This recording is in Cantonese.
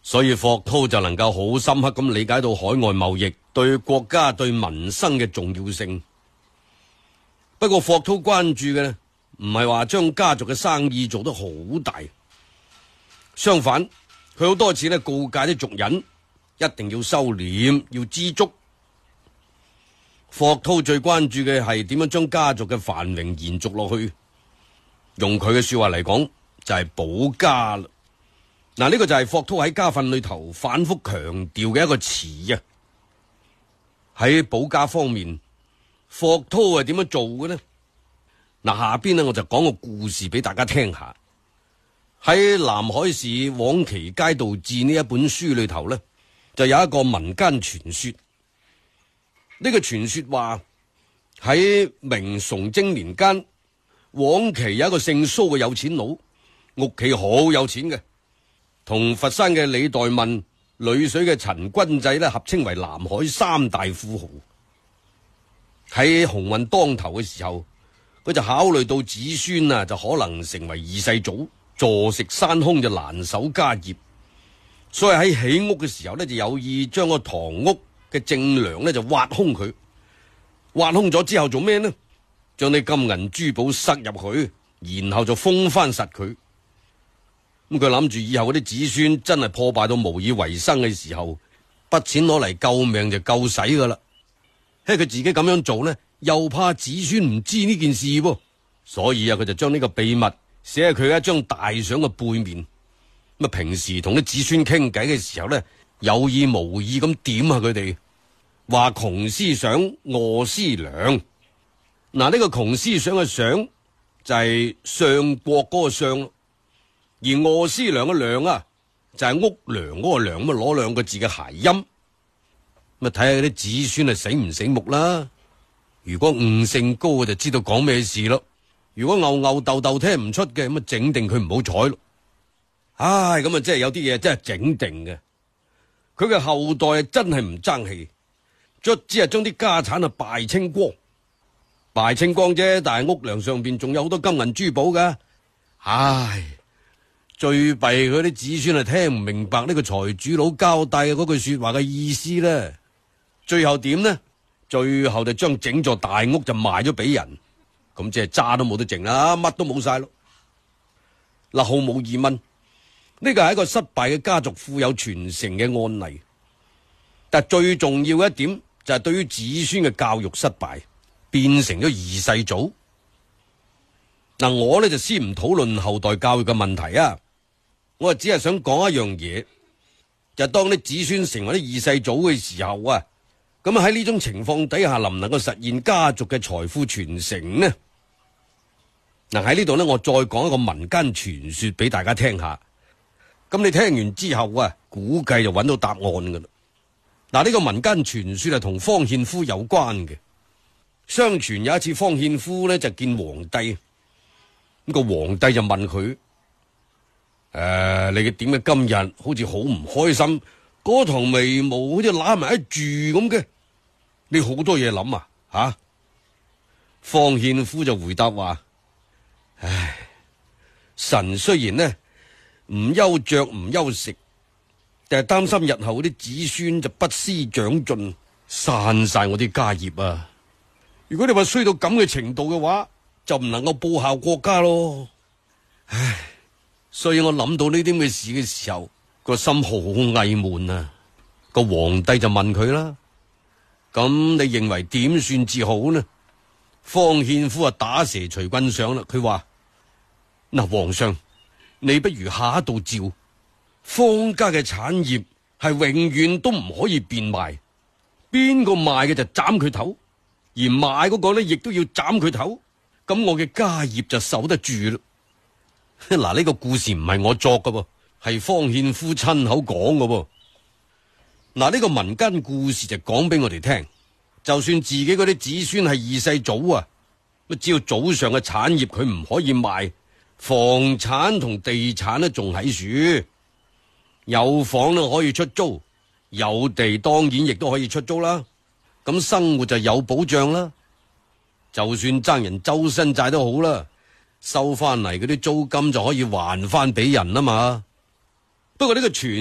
所以霍濤就能夠好深刻咁理解到海外貿易對國家對民生嘅重要性。不過霍濤關注嘅呢，唔係話將家族嘅生意做得好大，相反，佢好多次呢告誡啲族人一定要收斂，要知足。霍濤最關注嘅係點樣將家族嘅繁榮延續落去。用佢嘅說話嚟講，就係保家啦。嗱，呢個就係霍濤喺家訓裏頭反覆強調嘅一個詞啊。喺保家方面，霍濤係點樣做嘅呢？嗱，下邊呢我就講個故事俾大家聽下。喺南海市往期街道志呢一本書裏頭呢，就有一個民間傳說。呢個傳說話喺明崇禎年間，往期有一個姓蘇嘅有錢佬，屋企好有錢嘅，同佛山嘅李代民、呂水嘅陳君濟呢合稱為南海三大富豪。喺鴻運當頭嘅時候，佢就考慮到子孫啊就可能成為二世祖，坐食山空就難守家業，所以喺起屋嘅時候呢，就有意將個堂屋嘅正梁呢就挖空佢。挖空咗之後做咩呢？將啲金銀珠寶塞入去，然後就封翻實佢。咁佢諗住以後嗰啲子孫真係破敗到無以為生嘅時候，筆錢攞嚟救命就夠使噶啦。佢自己咁樣做呢，又怕子孫唔知呢件事噃，所以佢就將呢個秘密寫喺佢一張大相嘅背面。咁平時同啲子孫傾偈嘅時候呢，有意無意咁點下佢哋，話窮思想，餓思量。嗱，呢個窮思想嘅想就係相國嗰個相，而餓思量嘅量啊就係屋梁嗰個梁，咁攞兩個字嘅諧音。咁睇下啲子孫係醒唔醒目啦。如果悟性高就知道講咩事咯。如果吽吽豆豆聽唔出嘅，咁整定佢唔好彩咯。唉，咁真係有啲嘢真係整定嘅。佢嘅後代真係唔爭氣，卒之係將啲家產敗清光。敗清光啫，但係屋梁上邊仲有好多金銀珠寶噶。唉，最弊佢啲子孫係聽唔明白呢個財主佬交代嘅嗰句說話嘅意思咧。最後點呢？最後就將整座大屋就賣咗俾人，咁即係渣都冇得剩啦，乜都冇晒咯。嗱，毫無疑問，呢個係一個失敗嘅家族富有傳承嘅案例。但係最重要嘅一點就係對於子孫嘅教育失敗，變成咗二世祖。嗱，我呢就先唔討論後代教育嘅問題啊，我只係想講一樣嘢，就係當啲子孫成為咗二世祖嘅時候啊，咁喺呢種情況底下，能唔能夠實現家族嘅財富傳承呢？嗱，喺呢度呢，我再講一個民間傳說俾大家聽下。咁你聽完之後啊，估計就揾到答案噶啦。嗱，呢個民間傳說係同方獻夫有關嘅。相傳有一次方獻夫呢就見皇帝，咁個皇帝就問佢：你嘅點解今日好似好唔開心？嗰堂眉毛好似揦埋一住咁嘅，你好多嘢諗啊？吓？方獻夫就回答話：唉，臣雖然呢唔憂着唔憂食，但係擔心日後啲子孫就不思長進，散晒我啲家業啊！如果你話衰到咁嘅程度嘅話，就唔能夠報效國家咯。唉，所以我諗到呢啲咁嘅事嘅時候，個心好翳悶啊！個皇帝就問佢啦：咁你認為點算至好呢？方獻夫啊打蛇隨棍上啦，佢話：嗱，皇上，你不如下一道詔，方家嘅產業係永遠都唔可以變賣，邊個賣嘅就斬佢頭。而買嗰個呢，亦都要斬佢頭，咁我嘅家業就守得住啦。嗱，呢個故事唔係我作噶噃，係方獻夫親口講噶噃。嗱，呢個民間故事就講俾我哋聽，就算自己嗰啲子孫係二世祖啊，只要祖上嘅產業佢唔可以賣，房產同地產呢仲喺樹，有房呢可以出租，有地當然亦都可以出租啦。咁生活就有保障啦，就算爭人周身債都好啦，收翻嚟嗰啲租金就可以還翻俾人啦嘛。不過呢個傳